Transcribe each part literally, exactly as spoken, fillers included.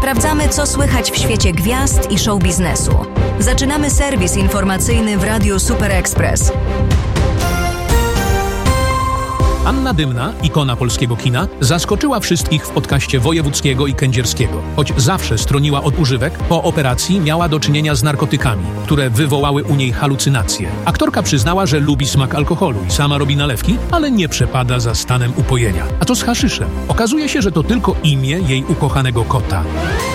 Sprawdzamy, co słychać w świecie gwiazd i show biznesu. Zaczynamy serwis informacyjny w Radiu Super Express. Anna Dymna, ikona polskiego kina, zaskoczyła wszystkich w podcaście Wojewódzkiego i Kędzierskiego. Choć zawsze stroniła od używek, po operacji miała do czynienia z narkotykami, które wywołały u niej halucynacje. Aktorka przyznała, że lubi smak alkoholu i sama robi nalewki, ale nie przepada za stanem upojenia. A co z haszyszem? Okazuje się, że to tylko imię jej ukochanego kota.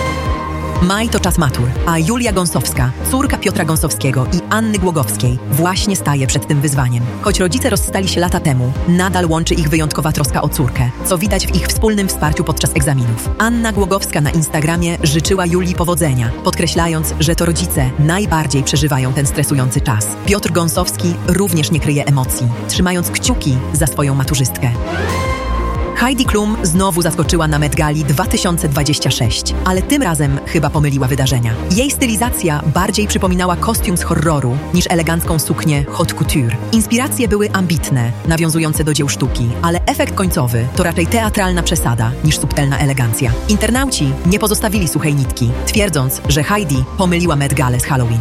Maj to czas matur, a Julia Gąsowska, córka Piotra Gąsowskiego i Anny Głogowskiej, właśnie staje przed tym wyzwaniem. Choć rodzice rozstali się lata temu, nadal łączy ich wyjątkowa troska o córkę, co widać w ich wspólnym wsparciu podczas egzaminów. Anna Głogowska na Instagramie życzyła Julii powodzenia, podkreślając, że to rodzice najbardziej przeżywają ten stresujący czas. Piotr Gąsowski również nie kryje emocji, trzymając kciuki za swoją maturzystkę. Heidi Klum znowu zaskoczyła na Met Gali dwa tysiące dwudziesty szósty, ale tym razem chyba pomyliła wydarzenia. Jej stylizacja bardziej przypominała kostium z horroru niż elegancką suknię haute couture. Inspiracje były ambitne, nawiązujące do dzieł sztuki, ale efekt końcowy to raczej teatralna przesada niż subtelna elegancja. Internauci nie pozostawili suchej nitki, twierdząc, że Heidi pomyliła Met Galę z Halloween.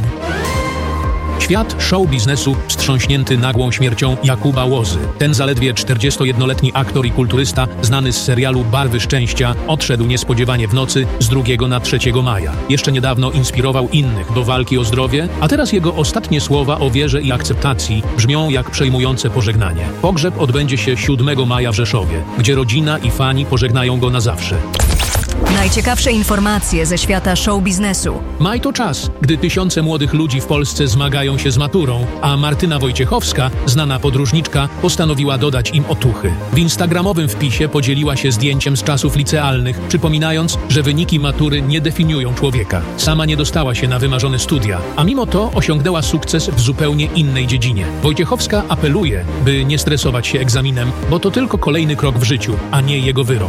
Świat show biznesu wstrząśnięty nagłą śmiercią Jakuba Łozy. Ten zaledwie czterdziestojednoletni aktor i kulturysta, znany z serialu Barwy Szczęścia, odszedł niespodziewanie w nocy z drugiego na trzeciego maja. Jeszcze niedawno inspirował innych do walki o zdrowie, a teraz jego ostatnie słowa o wierze i akceptacji brzmią jak przejmujące pożegnanie. Pogrzeb odbędzie się siódmego maja w Rzeszowie, gdzie rodzina i fani pożegnają go na zawsze. Najciekawsze informacje ze świata show biznesu. Maj to czas, gdy tysiące młodych ludzi w Polsce zmagają się z maturą, a Martyna Wojciechowska, znana podróżniczka, postanowiła dodać im otuchy. W instagramowym wpisie podzieliła się zdjęciem z czasów licealnych, przypominając, że wyniki matury nie definiują człowieka. Sama nie dostała się na wymarzone studia, a mimo to osiągnęła sukces w zupełnie innej dziedzinie. Wojciechowska apeluje, by nie stresować się egzaminem, bo to tylko kolejny krok w życiu, a nie jego wyrok.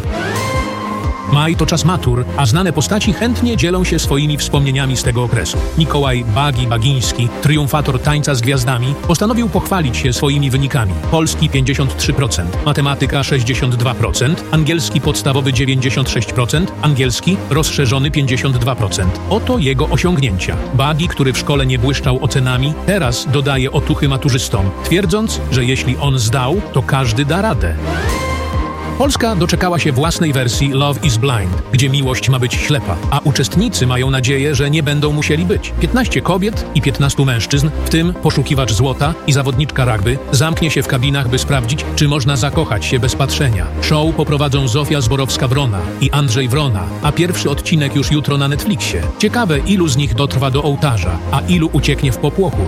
Maj to czas matur, a znane postaci chętnie dzielą się swoimi wspomnieniami z tego okresu. Mikołaj Bagi Bagiński, triumfator Tańca z Gwiazdami, postanowił pochwalić się swoimi wynikami. Polski pięćdziesiąt trzy procent, matematyka sześćdziesiąt dwa procent, angielski podstawowy dziewięćdziesiąt sześć procent, angielski rozszerzony pięćdziesiąt dwa procent. Oto jego osiągnięcia. Bagi, który w szkole nie błyszczał ocenami, teraz dodaje otuchy maturzystom, twierdząc, że jeśli on zdał, to każdy da radę. Polska doczekała się własnej wersji Love is Blind, gdzie miłość ma być ślepa, a uczestnicy mają nadzieję, że nie będą musieli być. piętnaście kobiet i piętnastu mężczyzn, w tym poszukiwacz złota i zawodniczka rugby, zamknie się w kabinach, by sprawdzić, czy można zakochać się bez patrzenia. Show poprowadzą Zofia Zborowska-Wrona i Andrzej Wrona, a pierwszy odcinek już jutro na Netflixie. Ciekawe, ilu z nich dotrwa do ołtarza, a ilu ucieknie w popłochu.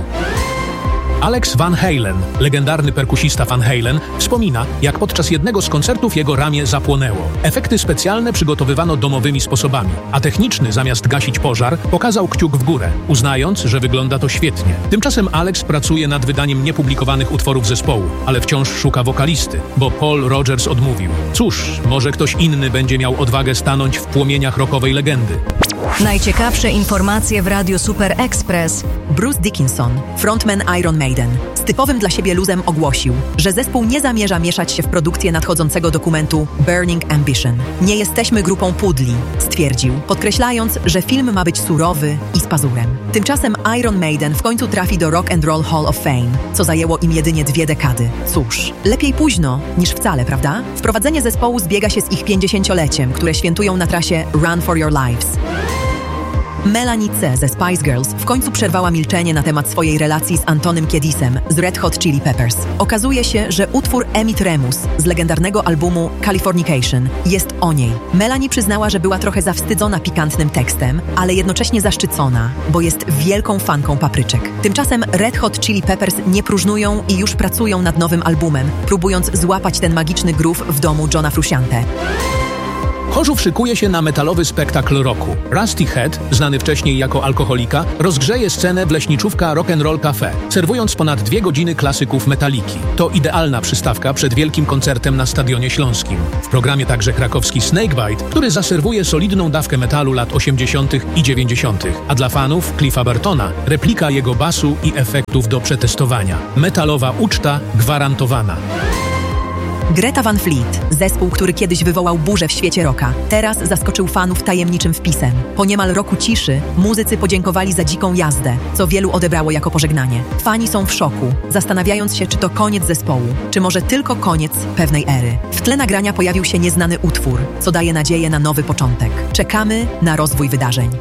Alex Van Halen, legendarny perkusista Van Halen, wspomina, jak podczas jednego z koncertów jego ramię zapłonęło. Efekty specjalne przygotowywano domowymi sposobami, a techniczny, zamiast gasić pożar, pokazał kciuk w górę, uznając, że wygląda to świetnie. Tymczasem Alex pracuje nad wydaniem niepublikowanych utworów zespołu, ale wciąż szuka wokalisty, bo Paul Rogers odmówił. Cóż, może ktoś inny będzie miał odwagę stanąć w płomieniach rockowej legendy. Najciekawsze informacje w Radiu Super Express. Bruce Dickinson, frontman Iron Maiden, z typowym dla siebie luzem ogłosił, że zespół nie zamierza mieszać się w produkcję nadchodzącego dokumentu Burning Ambition. Nie jesteśmy grupą pudli, stwierdził, podkreślając, że film ma być surowy i z pazurem. Tymczasem Iron Maiden w końcu trafi do Rock and Roll Hall of Fame, co zajęło im jedynie dwie dekady. Cóż, lepiej późno niż wcale, prawda? Wprowadzenie zespołu zbiega się z ich pięćdziesięcioleciem, które świętują na trasie Run for Your Lives. Melanie C. ze Spice Girls w końcu przerwała milczenie na temat swojej relacji z Antonym Kiedisem z Red Hot Chili Peppers. Okazuje się, że utwór Emit Remus z legendarnego albumu Californication jest o niej. Melanie przyznała, że była trochę zawstydzona pikantnym tekstem, ale jednocześnie zaszczycona, bo jest wielką fanką papryczek. Tymczasem Red Hot Chili Peppers nie próżnują i już pracują nad nowym albumem, próbując złapać ten magiczny groove w domu Johna Frusciante. Chorzów szykuje się na metalowy spektakl rocku. Rusty Head, znany wcześniej jako alkoholika, rozgrzeje scenę w leśniczówka Rock'n'Roll Cafe, serwując ponad dwie godziny klasyków metaliki. To idealna przystawka przed wielkim koncertem na Stadionie Śląskim. W programie także krakowski Snakebite, który zaserwuje solidną dawkę metalu lat osiemdziesiątych i dziewięćdziesiątych, a dla fanów Cliffa Burtona replika jego basu i efektów do przetestowania. Metalowa uczta gwarantowana. Greta Van Fleet, zespół, który kiedyś wywołał burzę w świecie rocka, teraz zaskoczył fanów tajemniczym wpisem. Po niemal roku ciszy muzycy podziękowali za dziką jazdę, co wielu odebrało jako pożegnanie. Fani są w szoku, zastanawiając się, czy to koniec zespołu, czy może tylko koniec pewnej ery. W tle nagrania pojawił się nieznany utwór, co daje nadzieję na nowy początek. Czekamy na rozwój wydarzeń.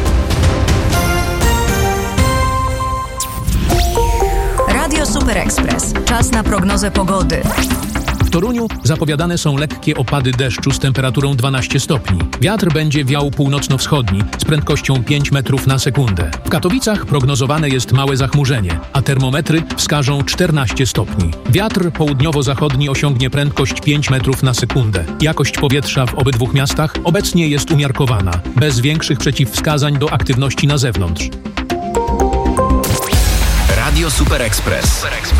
Radio Super Express. Czas na prognozę pogody. W Toruniu zapowiadane są lekkie opady deszczu z temperaturą dwanaście stopni. Wiatr będzie wiał północno-wschodni z prędkością pięć metrów na sekundę. W Katowicach prognozowane jest małe zachmurzenie, a termometry wskażą czternaście stopni. Wiatr południowo-zachodni osiągnie prędkość pięć metrów na sekundę. Jakość powietrza w obydwu miastach obecnie jest umiarkowana, bez większych przeciwwskazań do aktywności na zewnątrz. Radio Super Express.